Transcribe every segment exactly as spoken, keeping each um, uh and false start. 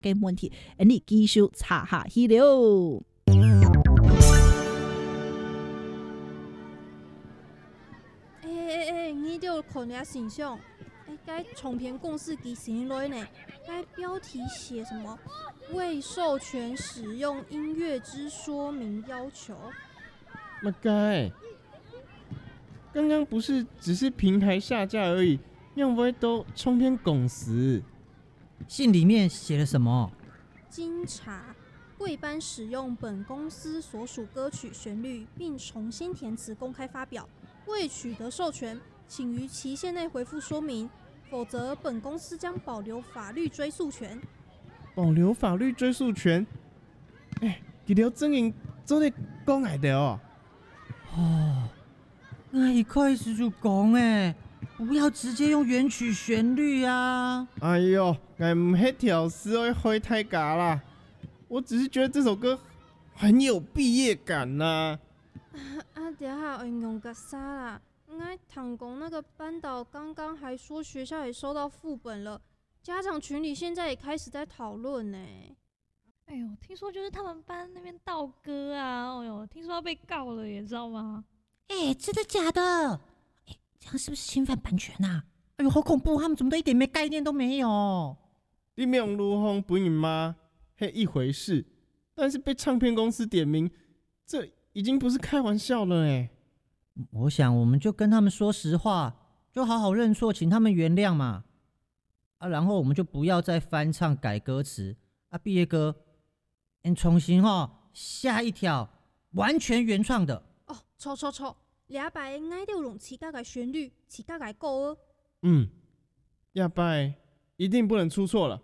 嘅问题，你继续查下去了。 哎哎哎，你就看下形象，哎，该重片共识给谁来呢？该标题写什么？未授权使用音乐之说明要求。 那该，刚刚不是只是平台下架而已，用不会都冲偏公司？ 信里面写了什么？ 经查，贵班使用本公司所属歌曲旋律，并重新填词公开发表，未取得授权，请于期限内回复说明，否则本公司将保留法律追诉权。 保留法律追诉权？哎、欸，这条真言做在讲来的哦。 哦，我一开始就讲哎，不要直接用原曲旋律啊！ 哎呦，我唔迄条诗会灰太假啦，我只是觉得这首歌很有毕业感呐、 啊。啊，等下会用个啥啦？我唐公那个班导刚刚还说学校也收到副本了，家长群里现在也开始在讨论呢。 哎呦，听说就是他们班那边盗歌啊，哎呦，听说要被告了耶，知道吗？ 哎、欸，真的假的？哎、欸，这样是不是侵犯版权啊？哎呦，好恐怖！他们怎么都一点没概念都没有？ 你没用如风本人吗？嘿，一回事，但是被唱片公司点名，这已经不是开玩笑了哎。 我想我们就跟他们说实话，就好好认错，请他们原谅嘛。啊，然后我们就不要再翻唱改歌词啊，毕业歌。你重新哦，下一条完全原创的哦，错错错，两摆爱要用自家的旋律，自家的歌。 嗯，亚拜一定不能出错了。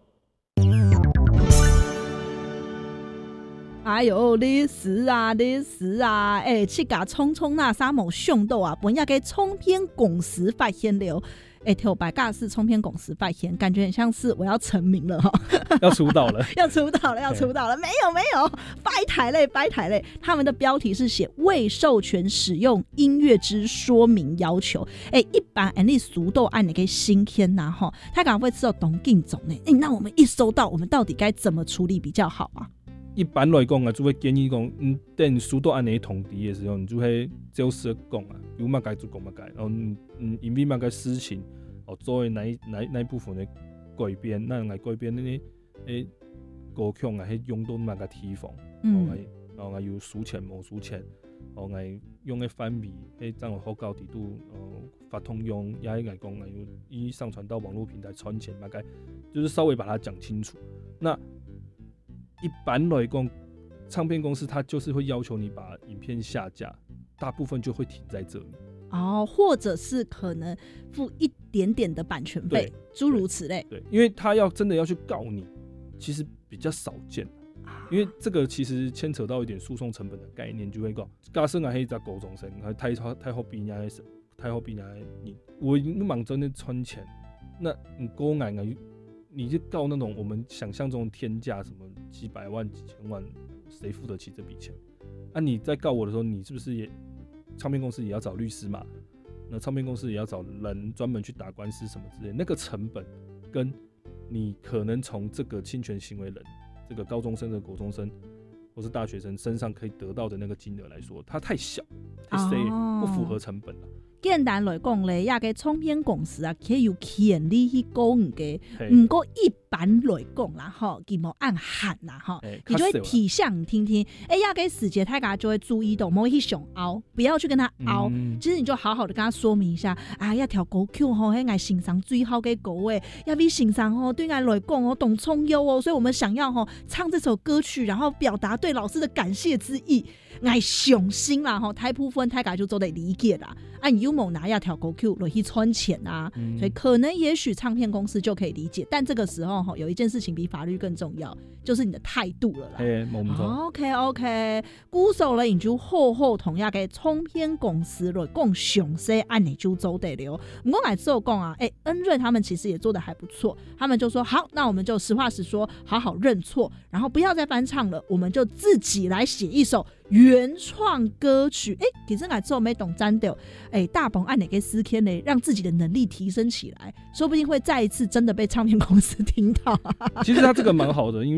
哎呦，你是啊，你是啊，哎、欸，去甲聪聪那三毛上斗啊，本要给冲片公司发现了。哎、欸，头白尬是冲片公司发现，感觉很像是我要成名了哈， 要出道了， 要出道了，要出道了，没有没有，掰台嘞，掰台嘞。他们的标题是写未授权使用音乐之说明要求。哎、欸，一般按你熟豆按你给新天呐哈，他赶快知道懂进总呢。哎，那我们一收到，我们到底该怎么处理比较好啊？ 一般来讲啊，就会建议讲，嗯，等收到安尼通知的时候，你就会照实讲啊，有嘛该就讲嘛该，然后嗯，因为嘛该事情，哦，作为哪一哪哪一部分的改编，那来改编那啲诶歌曲啊，迄用到嘛该提防，嗯，然后有输钱冇输钱，然后用嘅翻译，迄张有好高地度，呃，发通用也来讲啊，有一上传到网络平台传钱嘛该，就是稍微把它讲清楚，那。一般来讲，唱片公司它就是会要求你把影片下架，大部分就会停在这里。 哦，或者是可能付一点点的版权费，诸如此类。 对，因为他要真的要去告你，其实比较少见。啊、因为这个其实牵扯到一点诉讼成本的概念，就会讲，假设我是一个高中生，太太好比人家，太好比人家你，我忙着那穿钱，那你高矮啊。你就告那种我们想象中的天价，什么几百万、几千万，谁付得起这笔钱？啊，你在告我的时候，你是不是也唱片公司也要找律师嘛？那唱片公司也要找人专门去打官司什么之类的，那个成本跟你可能从这个侵权行为人，这个高中生的国中生或是大学生身上可以得到的那个金额来说，它太小，太细，不符合成本了。 简单来讲咧，也个唱片公司啊，可以有权利去告人家。不过一般来讲啦，吼，佢冇按喊啦，吼，你就会体相听听。哎、欸，亚给死节太家就会注意到，莫去想凹，不要去跟他凹。嗯、其实你就好好的跟他说明一下，啊，要条歌曲吼，迄爱欣赏最好嘅歌诶，要比欣赏吼对爱来讲哦，懂聪优哦，所以我们想要吼唱这首歌曲，然后表达对老师的感谢之意。爱上心啦吼，大部分大家就做得理解啦。啊，你有冇拿要条歌曲落去赚钱啊、嗯？所以可能也许唱片公司就可以理解，但这个时候吼有一件事情比法律更重要，就是你的态度了啦。 哎，冇错。 OK OK， 鼓手咧，你就好好同亚嘅唱片公司来讲详细按你就走得了。不过来之后讲啊，哎、欸，恩润他们其实也做得还不错，他们就说好，那我们就实话实说，好好认错，然后不要再翻唱了，我们就自己来写一首原创歌曲，哎、欸，其实我做没懂真的，哎、欸，大鹏按哪个思天呢，让自己的能力提升起来，说不定会再一次真的被唱片公司听到。 其实他这个蛮好的，因为